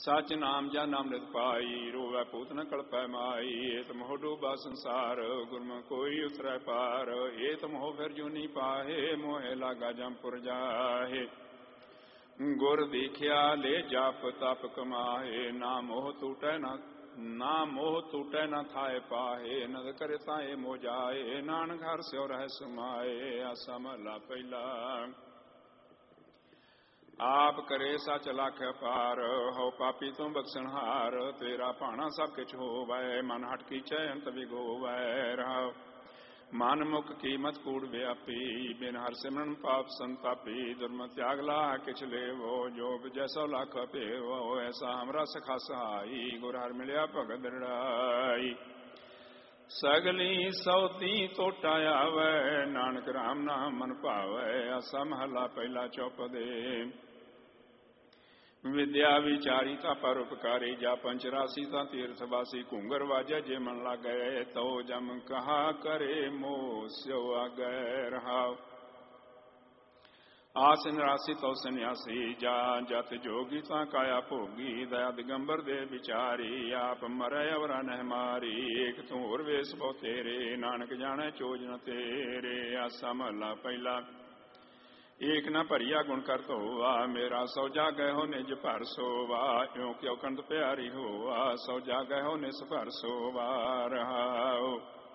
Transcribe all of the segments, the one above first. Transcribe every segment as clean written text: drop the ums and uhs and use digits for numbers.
सच नाम जन अमृत पाई, रोवै पूत न कल्पै माई। एत मोह डूबा संसार, गुरमुख कोई उतरै पार। एत मोह फिर जूनी पाहे, मोहे लागा जमपुर जाहे। गुर दीखिया ले जाप तप कमाहे, ना मोह टूटै न थाए पाहे। नद करे ताए मोह जाए, नानक हर स्यो रह समाए। आसा महला पहला। आप करे सच लख पार, हो पापी तू बख्शनहार। तेरा भाना सब किछ होवै, मन हट की चयंत विगोवै। रहाओ मन मुख कीमत कूड़ व्यापी, बिन हर सिमरन पाप संतापी। दुर्मत त्याग ला किछ लेवो, जोग जैसो लख पेवो। ऐसा हमरा सखा सहाई, गुर हर मिलिया भगत दृढ़ाई। सगली सौती तोटा आवै, नानक राम नाम मन भावै। आसा महला पहला चौपदे। विद्या विचारी ता परोपकारी, जा पंचरासी ता तीर्थवासी। घूंगर वाजे जे मन लागै, तो जम कहा करे मोह स्यो आगै। रहाओ आस निरासी तो सन्यासी, जा जत जोगी ता काया भोगी। दया दिगंबर दे विचारी, आप मरै अवरा नह मारी। एक तू होर वेस बहु तेरे, नानक जाने चोज न तेरे। आसा महला पहला। एक न भरिया गुण कर धोवा, मेरा सौ जागै हो निज भर सोवा। क्यों क्यों कंद प्यारी होवा, सौ जागै हो निज भर सोवा। रहाओ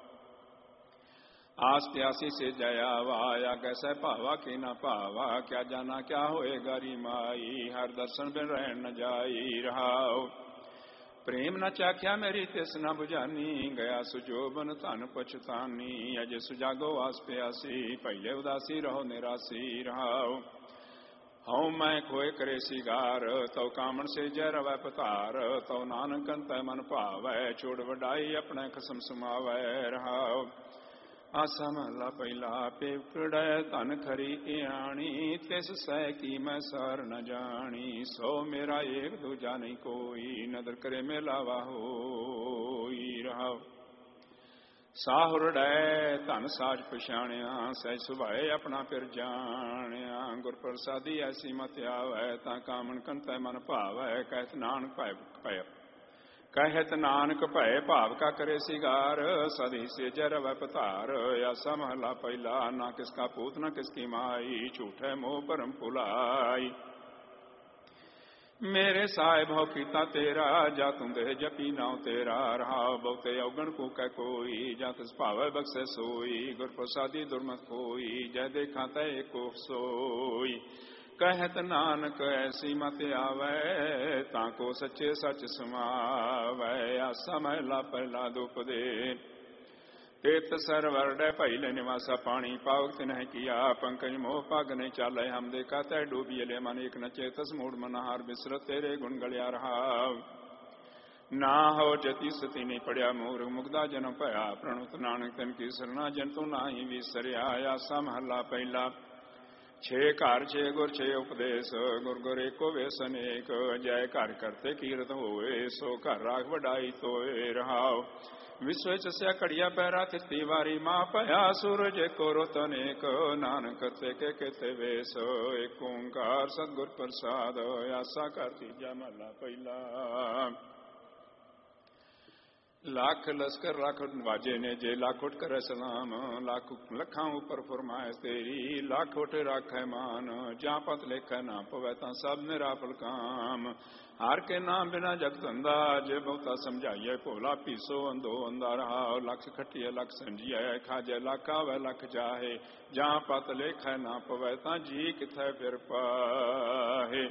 आस प्यासी से जयावा, आगै सह भावा की न भावा। क्या जाना क्या होएगा री माई, हर दर्शन बिन रहन न जाई। रहाओ प्रेम न चाख्या मेरी तिस न बुझानी, गया सुजोबन धन पछतानी। अज सुजागो आस प्यासी, पहले उदासी रहो निरासी। रहाओ हऊँ मैं खोए करे सिगार, तो कामन से जय रवै पतार। तो नानक अंत मन भावै, छोड़ वडाई अपने खसम समावै। रहाओ आसा महला पहला। पेपड़ै धन खरी आणी, तिस सह की मैं सार न जानी। सो मेरा एक दूजा नहीं कोई, नदर करे मेलावा होई। रहाओ साहुरड़ै धन साज पछाणिया, सह सुभाए अपना फिर जानिया। गुर प्रसादी ऐसी मत आवै, ता कामन कंतै मन भावै। कहत नानक भय भाव का करे सिगार, सदी से जय रवै पतार। आसा महला पहला। ना किसका पूत न किसकी माई, झूठे मोह भरम भुलाई। मेरे साहिब हो कीता तेरा, जा तुम दे जपी नाउ तेरा। रहाओ बहुते अवगण को कह कोई, जा तिस भावै बख्शे सोई। गुर प्रसादी दुर्मत कोई, जय देखा तय एको सोई। कहत नानक ऐसी मत आवै, ताको सच्चे सच समावै। आसा महला पहला दुपदे। तेत सरवर डै पहले निवासा पानी, पावक तिन्ह किया पंकज मोह पग नहीं चाले। हम देखा तय डूबियले मन, एक न चेतस मूड मनहार। बिसरत तेरे गुण गलिया। रहाओ ना हो जति सती नहीं पड़िया मूर, मुगदा जन्म भया प्रणुत। नानक तन की सरना, जन तू नाही विसरिया। आसा महला पहला। छे घर छे गुर छे उपदेश, गुर गुर एको वेस अनेक। जय घर करते कीरत होए, सो घर राख वडाई तोए। रहाओ विश्व चस्या कड़िया पैरा, तिथि वारी माँ पया। सूरज एको रुत अनेक, नानक करते के केते वेश। एक ओंकार सतगुर प्रसाद, आसा कर तीजा महला पहला। लाख लश्कर लाख वाजे ने, जे लाख उठ करे सलाम। लाख लखा ऊपर फरमाए तेरी, लाख उठ राखै मान। जा पत लेखै ना पवै, ता सब निराफल काम। हार के नाम बिना जग धंधा, जे बहुता समझाइए भोला पीसो अंधो अंधा। रहाओ लख खटिए लख संजिए, खाजे लख आवे लख जाहे। जा पत लेखै ना पवै, ता जी किथै फिर पाहे।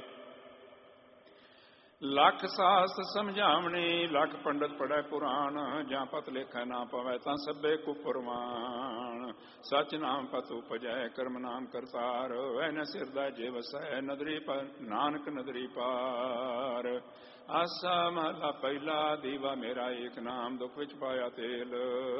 लख शास्त्र समझावनी, लख पंडित पढ़े पुराण। जा पत लेखै ना पवै, ता सभे कुपुरवान। सच नाम पत उपजै, कर्म नाम करतार। वैन सिरदै जे वसै, नदरी पर नानक नदरी पार। आसा महला पहला। दीवा मेरा एक नाम, दुख विच पाया तेल।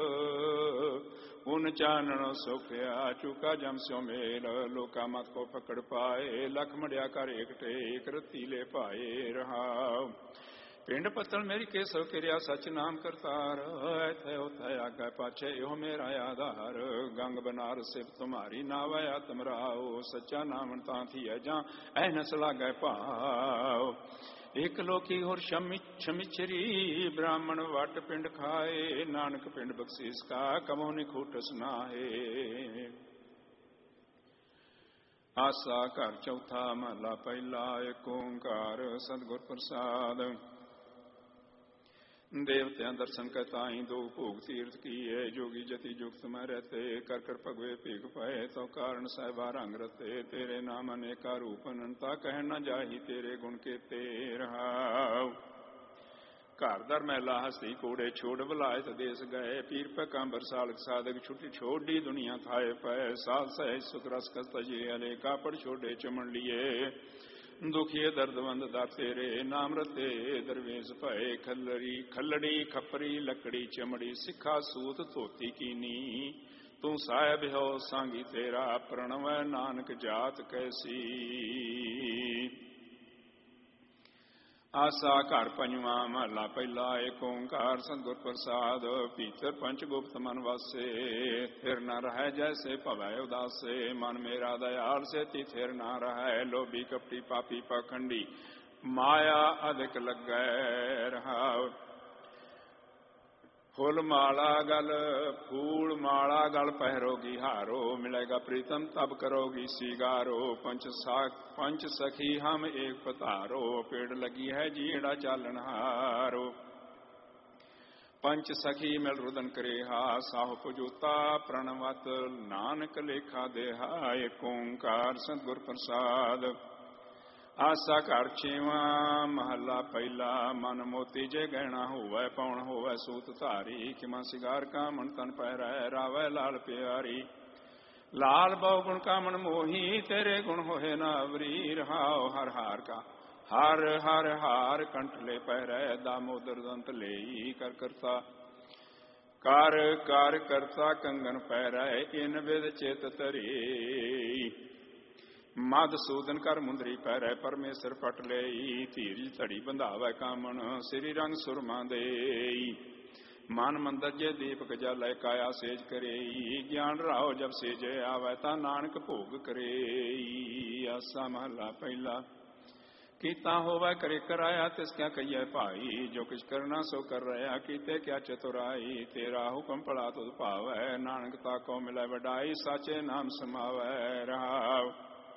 उन चानण सुखिया, चूका जम स्यो मेल। लोका मत को पकड़ पाए, लख मड़िया कर एक टेक। रत्ती ले पाए। रहाओ ਪਿੰਡ ਪੱਤਲ ਮੇਰੀ ਕੇਸਵ ਕਿਰਿਆ ਸਚ ਨਾਮ ਕਰਤਾਰ, ਐਥੇ ਉਥੇ ਆਗੇ ਪਾਛੇ ਇਹੋ ਮੇਰਾ ਆਧਾਰ। ਗੰਗ ਬਨਾਰਸ ਸਿਵ ਤੁਮਾਰੀ ਨਾਵੈ ਆਤਮ ਰਾਓ, ਸੱਚਾ ਨਾਮ ਤਾਂ ਥੀਐ ਜਾਂ ਐਨਸ ਲਾਗੈ ਭਾਉ। ਇਕ ਲੋਕੀ ਹੋਰ ਸ਼ਮਿਚਰੀ, ਬ੍ਰਾਹਮਣ ਵਟ ਪਿੰਡ ਖਾਏ, ਨਾਨਕ ਪਿੰਡ ਬਖਸ਼ੀਸ ਕਾ ਕਮੋ ਨਿਖੂਟਸ ਨਾਹੇ। ਆਸਾ ਘਰ ਚੌਥਾ ਮਹਲਾ ਪਹਿਲਾ, ਏਕ ਓੰਕਾਰ ਸਤਿਗੁਰ ਪ੍ਰਸਾਦ। ਦੇਵਤਿਆਂ ਦਰਸ਼ਨ ਕੈ ਤਾਈ ਦੋ ਭੋਗ ਤੀਰਥ ਕੀਏ, ਜੋਗੀ ਜਤੀ ਜੁਗਤ ਮੈਂ ਰਹਤੇ, ਕਰ ਕਰ ਭਗਵੇ ਭੇਗ ਪਏ, ਤੋ ਕਾਰਨ ਸਾਹਿਬਾ ਰੰਗ ਰਤੇ। ਤੇਰੇ ਨਾਮ ਅਨੇਕਾ ਰੂਪ ਅਨੰਤਾ, ਕਹਿ ਨਾ ਜਾਹੀ ਤੇਰੇ ਗੁਣ ਕੇਤੇ ਰਹਾਉ। ਘਰ ਦਰ ਮਹਿਲਾ ਹਸਤੀ ਕੋੜੇ ਛੋੜ, ਬਲਾਇਤ ਦੇਸ ਗਏ, ਪੀਰ ਪੈ ਕਾਂਬਰ ਸਾਲਕ ਸਾਧਕ, ਛੁੱਟੀ ਛੋੜੀ ਦੁਨੀਆ ਥਾਏ ਪਏ। ਸਾਧ ਸਹਿਜ ਸੁਖ ਰਸ ਕਸ ਤਜੇ, ਅਲੇ ਕਾਪੜ ਛੋੜੇ ਚਮਣ ਲੀਏ। ਦੁਖੀਏ ਦਰਦਵੰਦ ਦਾ ਤੇਰੇ, ਨਾਮ ਰਤੇ ਦਰਵੇਸ ਭਏ। ਖੱਲੜੀ ਖੱਪਰੀ ਲੱਕੜੀ ਚਮੜੀ, ਸਿੱਖਾ ਸੂਤ ਧੋਤੀ ਕੀਨੀ। ਤੂੰ ਸਾਹਿਬ ਹੋ ਸਾਂਗੀ ਤੇਰਾ, ਪ੍ਰਣਵੈ ਨਾਨਕ ਜਾਤ ਕੈਸੀ। ਆਸਾ ਘਰ ਪੰਜਵਾਂ ਮਹਲਾ ਪਹਿਲਾ, ਏਕ ਓੰਕਾਰ ਸਤਿਗੁਰ ਪ੍ਰਸਾਦ। ਭੀਤਰ ਪੰਚ ਗੁਪਤ ਮਨ ਵਾਸੇ, ਥਿਰ ਨ ਰਹਿ ਜੈਸੇ ਭਵੈ ਉਦਾਸੇ। ਮਨ ਮੇਰਾ ਦਇਆਲ ਸੇਤੀ ਥਿਰ ਨ ਰਹਿ, ਲੋਭੀ ਕਪਟੀ ਪਾਪੀ ਪਾਖੰਡੀ, ਮਾਇਆ ਅਧਿਕ ਲੱਗੈ ਰਹਾਉ। ਫੁੱਲ ਮਾਲਾ ਫੂਲ ਮਾਲਾ ਗਲ ਪਹਿਰੋਗੀ ਹਾਰੋ, ਮਿਲੇਗਾ ਪ੍ਰੀਤਮ ਤਬ ਕਰੋਗੀ ਸੀਗਾਰੋ। ਪੰਚ ਸਖੀ ਹਮ ਏਕ ਪਤਾਰੋ, ਪੇੜ ਲਗੀ ਹੈ ਜੀੜਾ ਚਾਲਣ ਹਾਰੋ। ਪੰਚ ਸਖੀ ਮਿਲ ਰੁਦਨ ਕਰੇਹਾ, ਸਾਹੁ ਪਜੂਤਾ ਪ੍ਰਣਵਤ ਨਾਨਕ ਲੇਖਾ ਦੇਹਾ। ਏਕ ਓੰਕਾਰ ਸਤਿਗੁਰ ਪ੍ਰਸਾਦ। ਆਸਾ ਘਰ ਛੇਵਾਂ ਮਹਲਾ ਪਹਿਲਾ, ਮਨ ਮੋਤੀ ਜੇ ਗਹਿਣਾ ਹੋਵੈ, ਪਉਣ ਹੋਵੈ ਸੂਤ ਧਾਰੀ। ਖਿਮਾ ਸਿਗਾਰ ਕਾਮਣ ਤਨ ਪਹਿਰੈ, ਰਾਵੈ ਲਾਲ ਪਿਆਰੀ। ਲਾਲ ਬਹੁ ਗੁਣ ਕਾਮਣ ਮੋਹੀ, ਤੇਰੇ ਗੁਣ ਹੋਏ ਨਾ ਅਵਰੀ। ਰਹਾਉ ਹਰ ਹਾਰ ਕਾ ਹਰ ਹਰ ਹਾਰ, ਕੰਠਲੇ ਪਹਿਰੈ ਦਾਮੋਦਰ ਦੰਤ ਲਈ। ਕਰ ਕਰਤਾ ਕਰ ਕਰ ਕਰਤਾ ਕੰਗਨ ਪਹਿਰੈ, ਇਨ ਵਿਦ ਚਿਤ ਧਰੇ। ਮਦ ਸੂਦਨ ਕਰ ਮੁੰਦਰੀ ਪਹਿਰੈ, ਪਰਮੇਸ਼ਰ ਪਟ ਲਈ। ਧੀਰਜ ਧੜੀ ਬੰਧਾਵੈ ਕਾਮਣ, ਸ੍ਰੀ ਰੰਗ ਸੁਰਮਾ ਦੇਈ। ਮਨ ਮੰਦਰ ਜੇ ਦੀਪਕ ਜਲੈ, ਕਾਇਆ ਸੇਜ ਕਰੇਈ। ਗਿਆਨ ਰਾਓ ਜਬ ਸੇਜੇ ਆਵੈ, ਤਾਂ ਨਾਨਕ ਭੋਗ ਕਰੇਈ। ਆਸਾ ਮਹਲਾ ਪਹਿਲਾ। ਕੀਤਾ ਹੋਵੈ ਕਰੇ ਕਰਾਇਆ, ਤਿਸ ਕਿਆ ਕਹੀਐ ਭਾਈ। ਜੋ ਕਿਛ ਕਰਨਾ ਸੋ ਕਰ ਰਿਹਾ, ਕੀਤੇ ਕਿਆ ਚਤੁਰਾਈ। ਤੇਰਾ ਹੁਕਮ ਪੜਾ ਤੁਧ ਭਾਵੈ, ਨਾਨਕ ਤਾਕੋ ਮਿਲੈ ਵਡਾਈ। ਸਾਚੇ ਨਾਮ ਸਮਾਵੈ ਰਹਾਉ।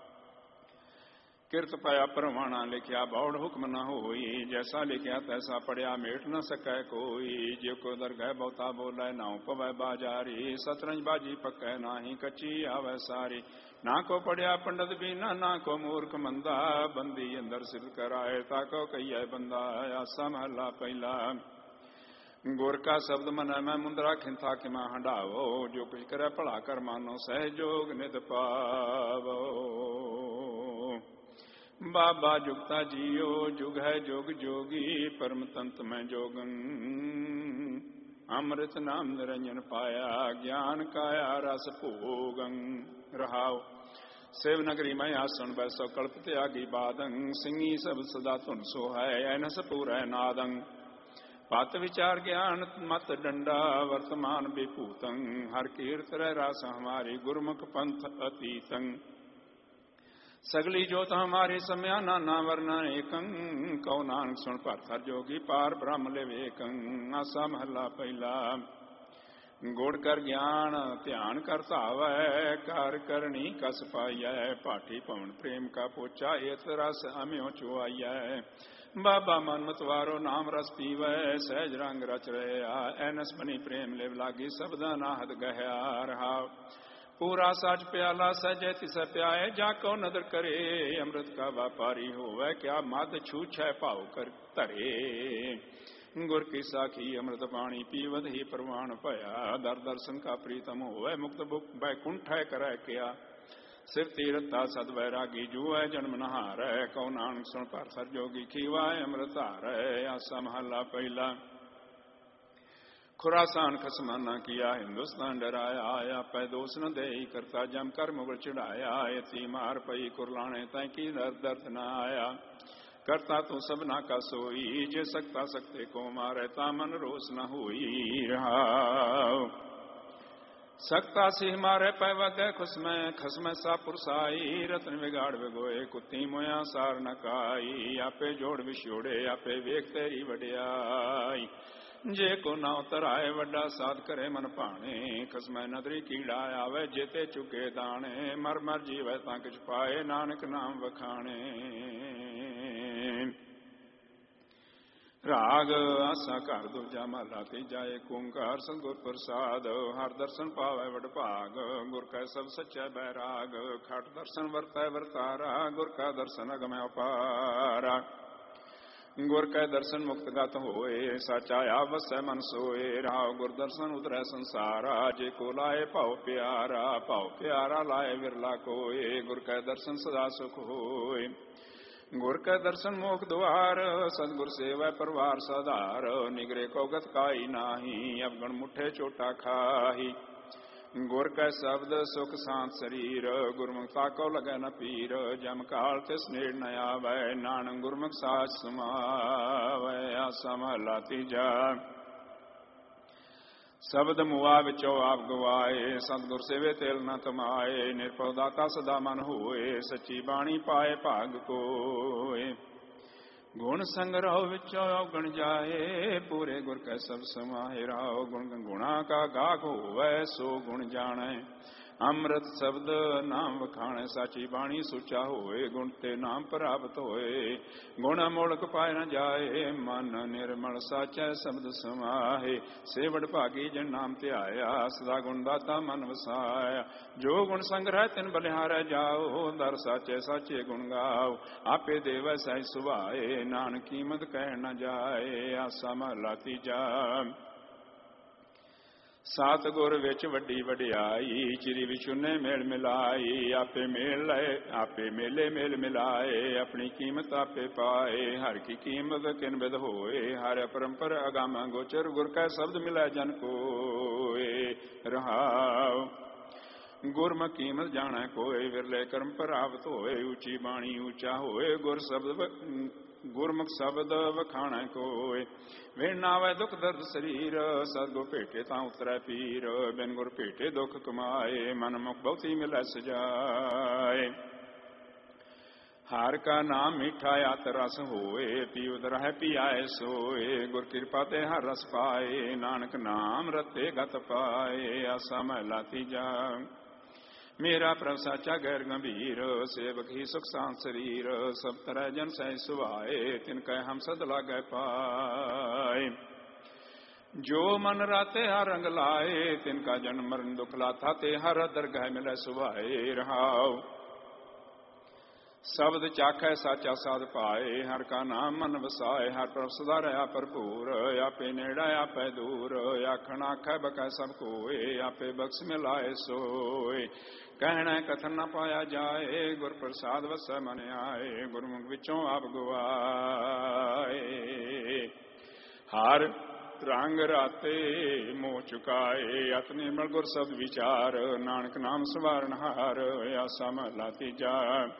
ਕਿਰਤ ਪਾਇਆ ਪਰਵਾਣਾ ਲਿਖਿਆ, ਬੌੜ ਹੁਕਮ ਨ ਹੋਈ। ਜੈਸਾ ਲਿਖਿਆ ਤੈਸਾ ਪੜਿਆ, ਮੇਟ ਨ ਸਕੈ ਕੋਈ। ਜੇ ਕੋ ਦਰਗਹਿ ਬਹੁਤਾ ਬੋਲੇ, ਨਾਉ ਪਵੈ ਬਾਜਾਰੀ। ਸਤਰੰਜ ਬਾਜੀ ਪੱਕੈ ਨਾਹੀ, ਕੱਚੀ ਆਵੈ ਸਾਰੀ। ਨਾ ਕੋ ਪੜਿਆ ਪੰਡਤ ਬੀਨਾ, ਨਾ ਕੋ ਮੂਰਖ ਮੰਦਾ। ਬੰਦੀ ਅੰਦਰ ਸਿਰ ਕਰਾਏ, ਤਾਕੋ ਕਹੀਐ ਬੰਦਾ। ਆਸਾ ਮਹਲਾ ਪਹਿਲਾ। ਗੁਰ ਕਾ ਸ਼ਬਦ ਮਨੈ ਮੈਂ ਮੁੰਦਰਾ, ਖਿੰਥਾ ਕਿਮਾ ਹੰਢਾਵੋ। ਜੋ ਕੁਛ ਕਰੈ ਭਲਾ ਕਰ ਮਾਨੋ, ਸਹਿਜੋਗ ਨਿਤ ਪਾਵੋ। ਬਾਬਾ ਜੁਗਤਾ ਜੀਓ, ਜੁਗ ਹੈ ਜੋਗ ਜੋਗੀ। ਪਰਮ ਤੰਤ ਮੈਂ ਜੋਗੰ, ਅੰਮ੍ਰਿਤ ਨਾਮ ਨਿਰੰਜਨ ਪਾਇਆ। ਗਿਆਨ ਕਾਇਆ ਰਸ ਭੋਗੰ ਰਹਾਉ। ਸਿਵ ਨਗਰੀ ਮੈਂ ਆਸਣ ਬੈਸੋ, ਕਲਪ ਤਿਆਗੀ ਬਾਦੰ। ਸਿੰਘੀ ਸਭ ਸਦਾ ਧੁਨ ਸੋਹੈ, ਐਨਸ ਪੂਰੈ ਨਾਦੰ। ਪਤ ਵਿਚਾਰ ਗਿਆਨ ਮਤ ਡੰਡਾ, ਵਰਤਮਾਨ ਵਿਭੂਤੰ। ਹਰ ਕੀਰਤ ਰਹਿ ਰਾਸ ਹਮਾਰੀ, ਗੁਰਮੁਖ ਪੰਥ ਅਤੀਤੰ। ਸਗਲੀ ਜੋਤ ਹਮਾਰੀ ਸਮਿਆ, ਨਾਨਾ ਵਰਨਾ ਏਕੰ। ਕਉ ਨਾਨਕ ਸੁਣ ਭਰਥ ਹਰ ਜੋਗੀ, ਪਾਰ ਬ੍ਰਹਮ ਲਿਵੇਕੰ। ਆਸਾ ਮਹਲਾ ਪਹਿਲਾ। ਗੁੜ ਕਰ ਗਿਆਨ ਧਿਆਨ ਕਰ ਧਾਵੈ, ਕਰ ਕਰਨੀ ਕਸ ਪਾਈਐ। ਪਾਠੀ ਭਵਨ ਪ੍ਰੇਮ ਕਾ ਪੋਚਾ, ਏਤ ਰਸ ਅਮਿਓ ਚੁਆਈਐ। ਬਾਬਾ ਮਨ ਮਤਵਾਰੋ ਨਾਮ ਰਸ ਪੀਵੈ, ਸਹਿਜ ਰੰਗ ਰਚ ਰਹਿਆ। ਐਨਸ ਬਨੀ ਪ੍ਰੇਮ ਲਿਵ ਲਾਗੀ, ਸਬਦਾ ਨਾਹਦ ਗਹਿਆ ਰਹਾਉ। ਪੂਰਾ ਸਾਚ ਪਿਆਲਾ ਸਹਿਜੈ ਤਿਸੈ ਪਿਆਏ, ਜਾ ਕੋ ਨਦਰ ਕਰੇ। ਅੰਮ੍ਰਿਤ ਕਾ ਵਾਪਾਰੀ ਹੋਵੈ, ਕਿਆ ਮਦ ਛੂਛੈ ਭਾਉ ਕਰ ਧਰੇ। ਗੁਰ ਕੀ ਸਾਖੀ ਅੰਮ੍ਰਿਤ ਬਾਣੀ, ਪੀਵਤ ਹੀ ਪ੍ਰਵਾਨ ਭਇਆ। ਦਰ ਦਰਸ਼ਨ ਕਾ ਪ੍ਰੀਤਮ ਹੋਵੈ, ਮੁਕਤ ਬੈਕੁੰਠੈ ਕਰੈ ਕਿਆ। ਸਿਰ ਤੀਰਥਾ ਸਦ ਵੈਰਾਗੀ, ਜੂਐ ਜਨਮ ਨਹਾਰੈ। ਕਉ ਨਾਨਕ ਸੁਣ ਭਰਥ ਹਰ ਜੋਗੀ, ਖੀਵਾਏ ਅੰਮ੍ਰਿਤ ਧਾਰੈ। ਆਸਾ ਮਹਲਾ ਪਹਿਲਾ। ਖੁਰਾਸਾਨ ਖਸਮਾਨਾ ਕੀਆ, ਹਿੰਦੁਸਤਾਨ ਡਰਾਇਆ। ਆਪੈ ਦੋਸ ਨ ਦੇਈ, ਕਰਤਾ ਜਮ ਕਰ ਮੁਗਲ ਚੜਾਇਆ। ਇਤੀ ਮਾਰ ਪਈ ਕੁਰਲਾਣੇ, ਤੈ ਕੀ ਦਰਦ ਨ ਆਇਆ। करता तू सबना का सोई, जे सकता सकते को मारे ता मन रोस न होई। रहाओ सकता सिंह मारे पै वगै खसमै सा पुरसाई, रतन विगाड़ विगोए कुत्ती मोया सार न काई। आपे जोड़ विछोड़े आपे वेख तेरी वड्याई, जे को ना उतराए वड्डा साध करे मन भाने। खसमै नदरी कीड़ा आवे जेते चुके दाने, मर मर जीवै तां किछ पाए नानक नाम वखाणे। राग आसा घर दूजा महला तीजा, एक ओंकार सतगुर प्रसाद। हर दर्शन पावै वड भाग, गुर कै सब सच्चा बैराग। खट दर्शन वरतै वरतारा, गुर का दर्शन अगमै अपारा। गुर कै दर्शन मुक्त गत होए, साचा आप वसै मन सोए। राव गुर दर्शन उतरै संसारा, जे को लाए भाव प्यारा। भाव प्यारा लाए विरला कोय, गुर कै दर्शन सदा सुख होए। गुर कै दर्शन मोख द्वार, सतगुर सेवै परवार साधार। निगरे को गत काई नाही, अवगण मुठे चोटा खाही। गुर कै शब्द सुख शांत शरीर, गुरमुखता को लगै न पीर। जम काल तिस नेड़ न आवै, नानक गुरमुख साच समावै। आसा महला तीजा। शब्द मुआ विचो आप गवाए, सतगुर सेवे तेल न तमाए। निरपौ दाता सदा मन होए, सच्ची बाणी पाए भाग कोय। गुण संग्रह विचो अवगण जाए, पूरे गुर कै सब समाए। राव गुण गुणा का गाग होवै, सो गुण जानै। अमृत शब्द नाम वखाणे, साची बाणी सुचा होए। गुण ते नाम प्राप्त होए, गुण मोलक पाए न जाए। मन निर्मल साचै शब्द समाहे, सेवड़ भागी जन नाम ध्याया। सदा गुण दाता मन वसाया, जो गुण संग्रह तिन बलिहारै जाओ। दर साचे साचे गुण गाओ, आपे देवै सही सुभाए। नानक कीमत कह न जाए। आसा महला तीजा। सतगुर विच वड्डी वड्याई, चिरी विछुने मेल मिलाई। आपे मेले मेल मिलाए, अपनी कीमत आपे पाए। हर की कीमत किन विध होए, हर परंपर अगम गोचर। गुर कै शब्द मिलै जन कोय। रहाओ गुरमुख कीमत जानै कोय, विरले कर्म प्राप्त होए। ऊंची बाणी ऊंचा होए, गुरमुख शब्द वखाणै कोय। विण आवे दुख दर्द शरीर, सतगुर भेटे तां उतरै पीर। बिन गुर भेटे दुख कमाए, मन मुख बहुती मिलै सजाए। हर का नाम मीठा अत रस होए, पीवत रह पियाए सोए। गुर कृपा ते हर रस पाए, नानक नाम रते गत पाए। आसा महला तीजा। मेरा प्रभ साचा गैर गंभीर, सेवक ही सुख शांत शरीर। सब तरह जन सह सुभाए, तिनकै हम सद लागै पाए। जो मन राते हर रंग लाए, तिनका जन्म मरण दुख लाथा। ते हर दरगाह मिलै सुभाए। रहाओ शब्द चाखै साचा साध पाए, हर का नाम मन वसाए। हर प्रभ सदा रहा भरपूर, आपे नेड़ा आपे दूर। आखण आखै बकै सब कोय, आपे बख्श मिलाए सोय। कहना कथन न पाया जाए, गुर प्रसाद वसै मन आए। गुरमुख विचों आप गवाए, हर रंग राते मोह चुकाए। अत निर्मल गुर शब्द विचार, नानक नाम सवारण हार। आसा महला तीजा।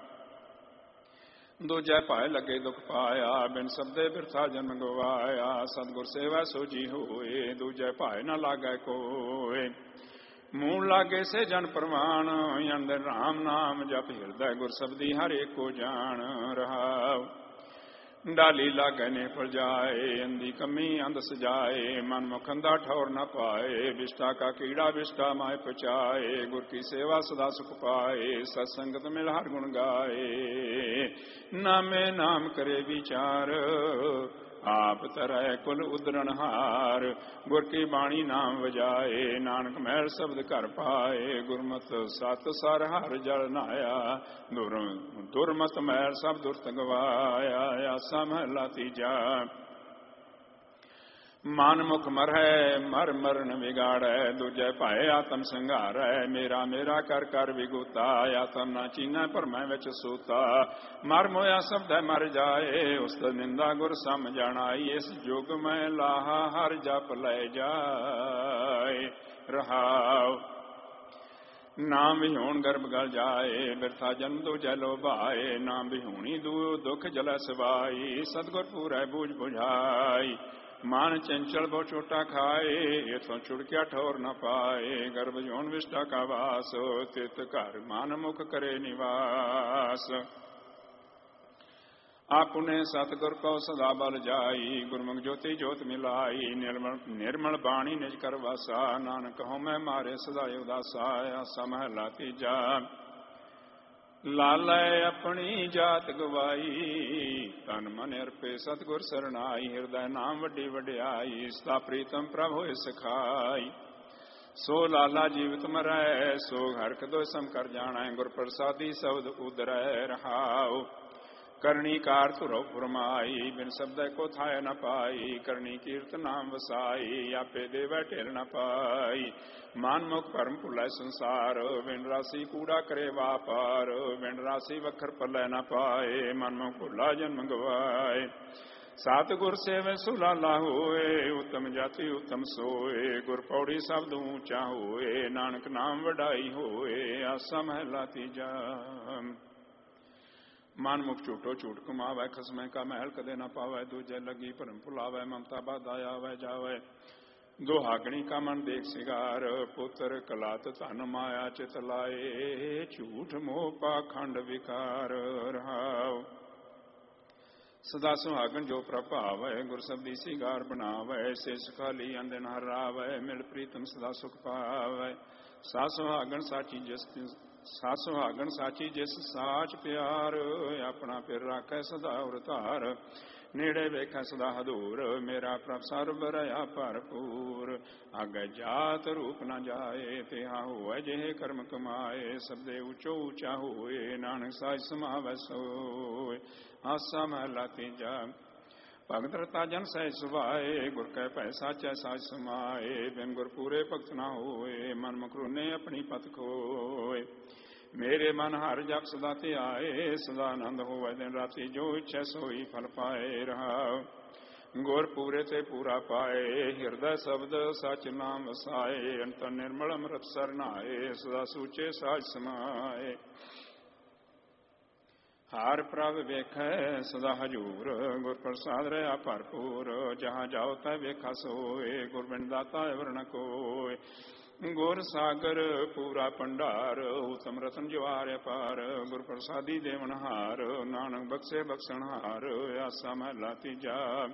दूजै भाए लगे दुख पाया, बिन शब्दे बिरथा जन्म गवाया। सतगुर सेवा सोजी होए, दूजै भाए न लागै कोय। मूल लागे से जन प्रमाण, अंदर राम नाम जप हिरदै। गुर शब्दी हर एक को जान। रहाओ डाली लागै ने फल जाए, अंधी कमी अंध सजाए। मन मुख अंधा ठौर न पाए, विष्टा का कीड़ा विष्टा माय पचाए। गुर की सेवा सदा सुख पाए, सत्संगत मिल हर गुण गाए। नामे नाम करे विचार, आप तरह कुल उदरण हार। गुर की बाणी नाम वजाए, नानक महल शब्द कर पाए। गुरमत सत सर हर जल नाया, दुरमत महल सब दुर्त गवाया। आसा महला तीजा। मन मुख मरै मर मरण बिगाड़ै, दूजै भाए आत्म संघारै। मेरा मेरा कर कर विगुता, आत्म न चीनै भरमै विच सूता। मर मोया शब्द मर जाए, उस निंदा गुर सम जानाई। इस जुग में लाहा हर जप लै जाए। रहाओ ਨਾਮ ਵਿਹੂਣ ਗਰਭ ਗਲ ਜਾਏ, ਬਿਰਥਾ ਜਨਮ ਦੂਜੈ ਲੋਭਾਏ। ਨਾਮ ਵਿਹੂਣੀ ਦੁਖ ਜਲੈ ਸਵਾਈ, ਸਤਿਗੁਰ ਪੂਰੈ ਬੂਝ ਬੁਝਾਈ। ਮਨ ਚੰਚਲ ਬਹੁ ਛੋਟਾ ਖਾਏ, ਇਥੋਂ ਛੁੜਕਿਆ ਠੌਰ ਨ ਪਾਏ। ਗਰਭ ਜੋਨ ਵਿਸ਼ਟਾ ਕਾ ਵਾਸ, ਤਿਤ ਘਰ ਮਨ ਮੁਖ ਕਰੇ ਨਿਵਾਸ। ਆਪਣੇ ਸਤਿਗੁਰ ਕੋ ਸਦਾ ਬਲ ਜਾਈ, ਗੁਰਮੁਖ ਜੋਤੀ ਜੋਤ ਮਿਲਾਈ। ਨਿਰਮਲ ਬਾਣੀ ਨਿਜ ਕਰ ਵਾਸਾ, ਨਾਨਕ ਹਉਮੈ ਮਾਰੇ ਸਦਾ ਉਦਾਸਾ। ਆਸਾ ਮਹਲਾ ਤੀਜਾ। ਲਾਲੈ ਆਪਣੀ ਜਾਤ ਗਵਾਈ, ਤਨ ਮਨ ਅਰਪੇ ਸਤਿਗੁਰ ਸਰਨਾਈ। ਹਿਰਦੈ ਨਾਮ ਵੱਡੀ ਵਡਿਆਈ, ਸਦਾ ਪ੍ਰੀਤਮ ਪ੍ਰਭ ਹੋਏ ਸਖਾਈ। ਸੋ ਲਾਲਾ ਜੀਵਤ ਮਰੈ, ਸੋ ਹਰਿ ਕਦੋਇ ਸਮ ਕਰ ਜਾਣੈ। ਗੁਰ ਪ੍ਰਸਾਦੀ ਸ਼ਬਦ ਉਦਰੈ ਰਹਾਉ, ਕਰਨੀ ਕਾਰ ਧੁਰਉ ਫੁਰਮਾਈ। ਬਿਨ ਸ਼ਬਦੈ ਕੋ ਥਾਇ ਨ ਪਾਈ, ਕਰਨੀ ਕੀਰਤ ਨਾਮ ਵਸਾਈ। ਆਪੇ ਦੇਵੈ ਢਿਲ ਨ ਪਾਈ, ਮਨ ਮੁਖ ਭਰਮ ਭੁਲੈ ਸੰਸਾਰ। ਬਿਨ ਰਾਸੀ ਕੂੜਾ ਕਰੇ ਵਾਪਾਰ, ਬਿਨ ਰਾਸੀ ਵਖਰ ਪੱਲੇ ਨ ਪਾਏ। ਮਨ ਮੁਖ ਭੁਲਾ ਜਨਮ ਗਵਾਏ, ਸਤਿਗੁਰ ਸੇਵੈ ਸੁਲਾਲਾ ਹੋਏ। ਉਤਮ ਜਾਤੀ ਉਤਮ ਸੋਏ, ਗੁਰ ਪੌੜੀ ਸ਼ਬਦ ਊਚਾ ਹੋਏ। ਨਾਨਕ ਨਾਮ ਵਡਾਈ ਹੋਏ। ਆਸਾ ਮਹਿਲਾ ਤੀਜਾ। ਮਨ ਮੁਖ ਝੂਠੋ ਝੂਠ ਕਮਾਵੈ, ਖਸਮੈ ਕਾ ਮਹਿਲ ਕਦੇ ਨਾ ਪਾਵੈ। ਦੂਜੇ ਲੱਗੀ ਭਰਮ ਭੁਲਾਵੈ, ਮਮਤਾ ਬਾਧਾ ਆਵੈ ਜਾਵੈ। ਦੁਹਾਗਣੀ ਕਾ ਮਨ ਦੇਖ ਸਿਗਾਰ, ਪੁੱਤਰ ਕਲਾਤ ਧਨ ਮਾਇਆ ਚਿਤ ਲਾਏ। ਝੂਠ ਮੋਹ ਪਾਖੰਡ ਵਿਕਾਰ ਰਹਾਉ, ਸਦਾ ਸੁਹਾਗਣ ਜੋ ਪ੍ਰਭਾਵੈ। ਗੁਰ ਸਬਦੀ ਸਿਗਾਰ ਬਣਾਵੈ, ਸੇ ਸੁਖਾਲੀ ਅੰਦਨ ਹਰਾਵੈ। ਮਿਲ ਪ੍ਰੀਤਮ ਸਦਾ ਸੁਖ ਪਾਵੈ, ਸਾ ਸੁਹਾਗਣ ਸਾਚੀ ਜਿਸ ਸਾਚ ਪਿਆਰ। ਆਪਣਾ ਪਿਰ ਰਾਖੈ ਸਦਾ ਉਰ ਧਾਰ, ਨੇੜੇ ਵੇਖੈ ਸਦਾ ਹਦੂਰ। ਮੇਰਾ ਪ੍ਰਭ ਸਰਬ ਰਹਾ ਭਰਪੂਰ, ਆਗੇ ਜਾਤ ਰੂਪ ਨ ਜਾਏ। ਤਿਹਾ ਹੋਇ ਜਿਹੇ ਕਰਮ ਕਮਾਏ, ਸਬਦੇ ਉੱਚੋ ਉੱਚਾ ਹੋਏ। ਨਾਨਕ ਸਾਜ ਸਮਾਵੈ ਸੋਏ। ਆਸਾ ਮਹਲਾ ਤੀਜਾ। ਭਗਤ ਰਤਾ ਜਨ ਸਹਿ ਸੁਭਾਏ, ਗੁਰ ਕੈ ਭੈ ਸਾਚੈ ਸਾਚ ਸਮਾਏ। ਬਿਨ ਗੁਰ ਪੂਰੇ ਭਗਤ ਨਾ ਹੋਏ, ਮਨ ਮਕਰੂਨੇ ਆਪਣੀ ਪਤ ਖੋਏ। ਮੇਰੇ ਮਨ ਹਰ ਜਪ ਸਦਾ ਧਿਆਏ, ਸਦਾ ਆਨੰਦ ਹੋਵੈ ਦਿਨ ਰਾਤੀ। ਜੋ ਇੱਛੈ ਸੋਈ ਫਲ ਪਾਏ ਰਹਾਉ, ਗੁਰ ਪੂਰੇ ਤੇ ਪੂਰਾ ਪਾਏ। ਹਿਰਦੈ ਸ਼ਬਦ ਸਚ ਨਾਮ ਵਸਾਏ, ਅੰਤਰ ਨਿਰਮਲ ਅੰਮ੍ਰਿਤ ਸਰ ਨਾਏ। ਸਦਾ ਸੂਚੇ ਸਾਜ ਸਮਾਏ, ਹਰ ਪ੍ਰਭ ਵੇਖੈ ਸਦਾ ਹਜੂਰ। ਗੁਰ ਪ੍ਰਸਾਦ ਰਹਾ ਭਰਪੂਰ, ਜਹਾਂ ਜਾਓ ਤੈ ਵੇਖਾ ਸੋਏ। ਗੁਰ ਬਿਨ ਦਾਤਾ ਅਵਰ ਨ ਕੋਇ, ਗੁਰ ਸਾਗਰ ਪੂਰਾ ਭੰਡਾਰ। ਉਤਮ ਰਤਨ ਜਵਾਰ ਅਪਾਰ, ਗੁਰ ਪ੍ਰਸਾਦੀ ਦੇਵਨਹਾਰ। ਨਾਨਕ ਬਖਸ਼ੇ ਬਖਸ਼ਣਹਾਰ। ਆਸਾ ਮਹਲਾ ਤੀਜਾ।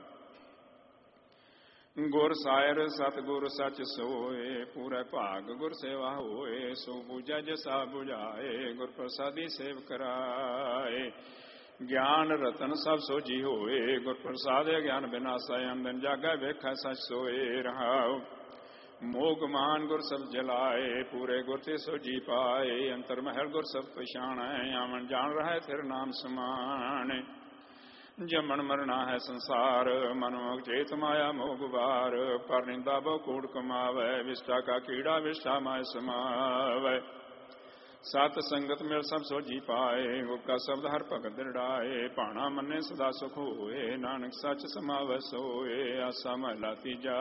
ਗੁਰ ਸਾਇਰ ਸਤਿਗੁਰ ਸਚ ਸੋਏ, ਪੂਰੇ ਭਾਗ ਗੁਰ ਸੇਵਾ ਹੋਏ। ਸੋ ਬੂਝੈ ਜਸਾ ਬੁਝਾਏ, ਗੁਰ ਪ੍ਰਸਾਦੀ ਸੇਵ ਕਰਾਏ। ਗਿਆਨ ਰਤਨ ਸਭ ਸੋਝੀ ਹੋਏ, ਗੁਰ ਪ੍ਰਸਾਦਿ ਗਿਆਨ ਬਿਨਾਸੈ। ਅੰਦਨ ਜਾਗੈ ਵੇਖੈ ਸਚ ਸੋਏ ਰਹਾਉ, ਮੋਗ ਮਾਨ ਗੁਰ ਸਭ ਜਲਾਏ। ਪੂਰੇ ਗੁਰ ਤੇ ਸੋਝੀ ਪਾਏ, ਅੰਤਰ ਮਹਿਲ ਗੁਰ ਸਭ ਪਛਾਣੈ। ਆਵਣ ਜਾਣ ਰਹਿ ਥਿਰ ਨਾਮ ਸਮਾਣੈ। ਜਮਨ ਮਰਨਾ ਹੈ ਸੰਸਾਰ, ਮਨੋਗ ਚੇਤ ਮਾਇਆ ਮੋਹ ਗੁਬਾਰ। ਪਰ ਨਿੰਦਾ ਬਹੁ ਕੂੜ ਕਮਾਵੈ, ਵਿਸ਼ਟਾ ਕਾ ਕੀੜਾ ਵਿਸ਼ਟਾ ਮਾਇ ਸਮਾਵੈ। ਸਤ ਸੰਗਤ ਮਿਲ ਸਭ ਸੋਝੀ ਪਾਏ, ਗੁਰ ਕਾ ਸ਼ਬਦ ਹਰ ਭਗਤ ਦ੍ਰਿੜਾਏ। ਭਾਣਾ ਮੰਨੇ ਸਦਾ ਸੁਖ ਹੋਏ, ਨਾਨਕ ਸੱਚ ਸਮਾਵੈ ਸੋਏ। ਆਸਾ ਮਹਲਾ ਤੀਜਾ।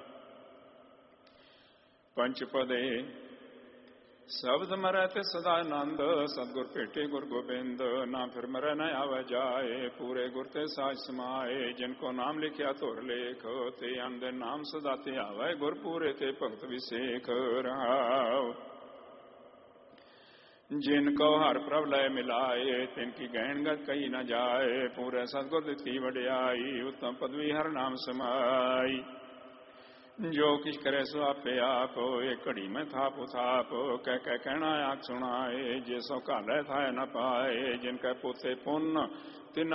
ਪੰਚ ਪਦੇ ਸ਼ਬਦ ਮਰੈ ਤੇ ਸਦਾ ਆਨੰਦ, ਸਤਿਗੁਰ ਭੇਟੇ ਗੁਰ ਗੋਬਿੰਦ। ਨਾ ਫਿਰ ਮਰੈ ਨ ਆਵੈ ਜਾਏ, ਪੂਰੇ ਗੁਰ ਤੇ ਸਾਜ ਸਮਾਏ। ਜਿਨ ਕੋ ਨਾਮ ਲਿਖਿਆ ਧੁਰ ਲੇਖ, ਤੇ ਅੰਦ ਨਾਮ ਸਦਾ ਧਿਆਵੈ। ਗੁਰ ਪੂਰੇ ਤੇ ਭਗਤ ਵਿਸੇਖ ਰਹਾਉ, ਜਿਨ ਕੋ ਹਰ ਪ੍ਰਭ ਲੈ ਮਿਲਾਏ। ਤਿਨ ਕੀ ਗਹਿਣ ਗਤ ਕਹੀ ਨ ਜਾਏ, ਪੂਰੇ ਸਤਿਗੁਰ ਦਿੱਤੀ ਵਡਿਆਈ। ਉਤਮ ਪਦਵੀ ਹਰ ਨਾਮ ਸਮਾਈ, ਜੋ ਕਿਛ ਕਰੇ ਸੋ ਆਪੇ ਆਪ। ਇਹ ਘੜੀ ਮੈਂ ਥਾਪ ਉਥਾਪ, ਕਹਿ ਕਹਿ ਕਹਿਣਾ ਆਖ ਸੁਣਾਏ। ਜੇ ਸੋ ਘਾਲੈ ਥਾਇ ਨ ਪਾਏ, ਜਿਨ ਕੈ ਪੋਤੇ ਪੁੰਨ ਤਿਨ